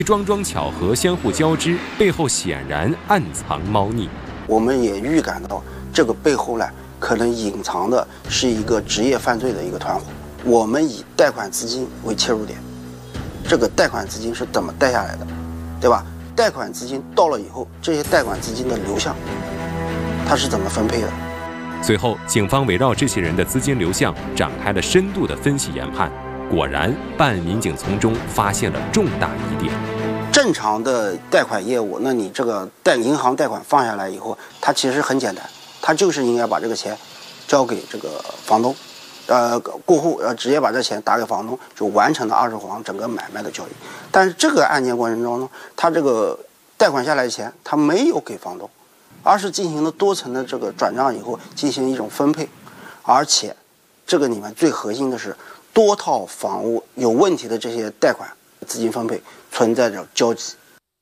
桩桩巧合相互交织，背后显然暗藏猫腻。 我们也预感到这个背后呢，可能隐藏的是一个职业犯罪的一个团伙。我们以贷款资金为切入点，这个贷款资金是怎么贷下来的，对吧？贷款资金到了以后，这些贷款资金的流向，它是怎么分配的？ 随后，警方围绕这些人的资金流向展开了深度的分析研判。果然，办案民警从中发现了重大疑点。 正常的贷款业务，那你这个银行贷款放下来以后，它其实很简单，它就是应该把这个钱交给这个房东，过户直接把这钱打给房东，就完成了二手房整个买卖的交易。但是这个案件过程中呢，他这个贷款下来的钱，他没有给房东，而是进行了多层的这个转账以后进行一种分配，而且这个里面最核心的是多套房屋有问题的这些贷款资金分配存在着交集。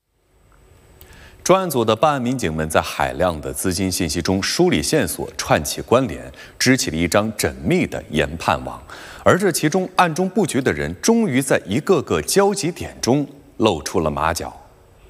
专案组的办案民警们在海量的资金信息中梳理线索，串起关联，织起了一张缜密的研判网。而这其中暗中布局的人，终于在一个个交集点中露出了马脚。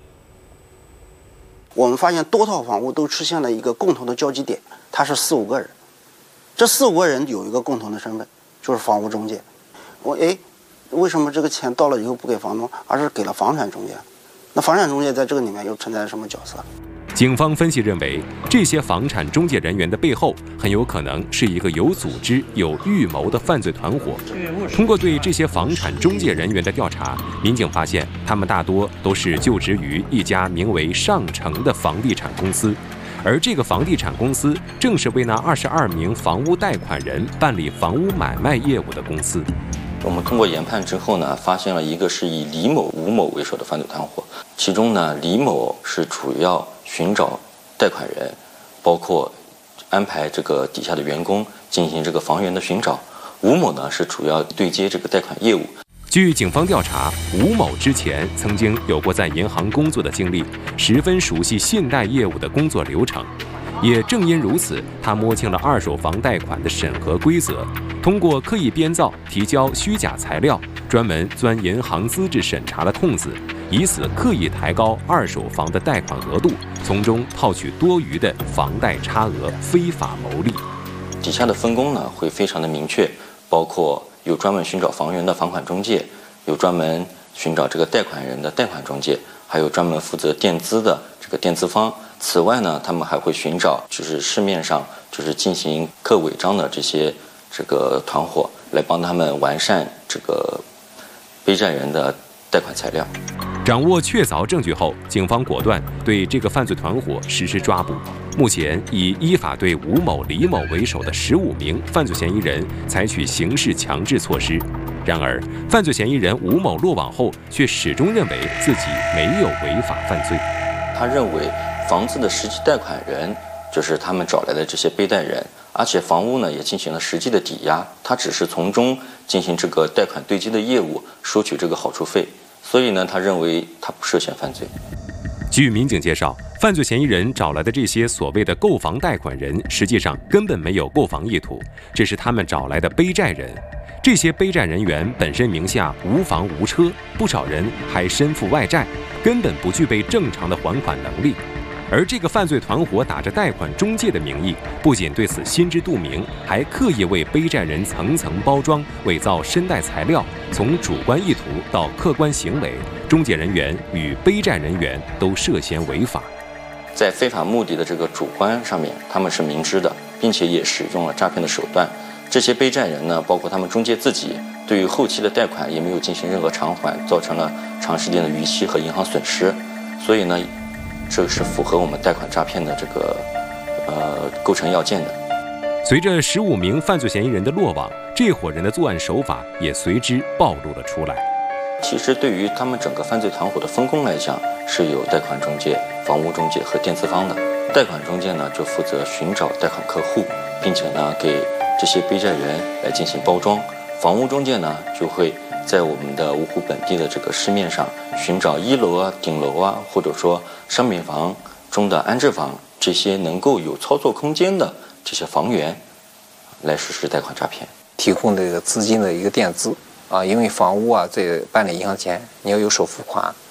我们发现多套房屋都出现了一个共同的交集点，它是4、5个人。这4、5个人有一个共同的身份，就是房屋中介。为什么这个钱到了以后不给房东，而是给了房产中介？那房产中介在这个里面又存在什么角色？ 警方分析认为，这些房产中介人员的背后很有可能是一个有组织、有预谋的犯罪团伙。通过对这些房产中介人员的调查，民警发现，他们大多都是就职于一家名为上城的房地产公司，而这个房地产公司正是为那22名房屋贷款人办理房屋买卖业务的公司。 我们通过研判之后呢，发现了一个是以李某、吴某为首的犯罪团伙，其中呢，李某是主要寻找贷款人，包括安排这个底下的员工进行这个房源的寻找。吴某呢是主要对接这个贷款业务。 据警方调查，吴某之前曾经有过在银行工作的经历，十分熟悉信贷业务的工作流程。也正因如此，他摸清了二手房贷款的审核规则，通过刻意编造、提交虚假材料，专门钻银行资质审查的空子，以此刻意抬高二手房的贷款额度，从中套取多余的房贷差额，非法牟利。 底下的分工呢会非常的明确，包括有专门寻找房源的房款中介，有专门寻找这个贷款人的贷款中介，还有专门负责垫资的这个垫资方。此外呢，他们还会寻找就是市面上就是进行刻违章的这个团伙，来帮他们完善这个背债人的贷款材料。 掌握确凿证据后，警方果断对这个犯罪团伙实施抓捕。目前已依法对吴某、李某为首的15名犯罪嫌疑人采取刑事强制措施。然而，犯罪嫌疑人吴某落网后，却始终认为自己没有违法犯罪。 他认为房子的实际贷款人就是他们找来的这些背贷人，而且房屋呢也进行了实际的抵押，他只是从中进行这个贷款对接的业务，收取这个好处费，所以呢，他认为他不涉嫌犯罪。 据民警介绍，犯罪嫌疑人找来的这些所谓的购房贷款人，实际上根本没有购房意图，这是他们找来的背债人。这些背债人员本身名下无房无车，不少人还身负外债，根本不具备正常的还款能力。而这个犯罪团伙打着贷款中介的名义，不仅对此心知肚明，还刻意为背债人层层包装，伪造申贷材料。从主观意图到客观行为，中介人员与背债人员都涉嫌违法。 在非法目的的这个主观上面，他们是明知的，并且也使用了诈骗的手段。这些背债人呢，包括他们中介自己，对于后期的贷款也没有进行任何偿还，造成了长时间的逾期和银行损失。所以呢，这是符合我们贷款诈骗的这个构成要件的。 随着15名犯罪嫌疑人的落网，这伙人的作案手法也随之暴露了出来。 其实对于他们整个犯罪团伙的分工来讲，是有贷款中介、房屋中介和垫资方的。贷款中介呢，就负责寻找贷款客户，并且呢给这些背债人来进行包装。房屋中介呢，就会在我们的芜湖本地的这个市面上寻找1楼啊、顶楼啊，或者说商品房中的安置房，这些能够有操作空间的这些房源，来实施贷款诈骗。 提供这个资金的一个垫资啊，因为房屋啊，在办理银行前你要有首付款，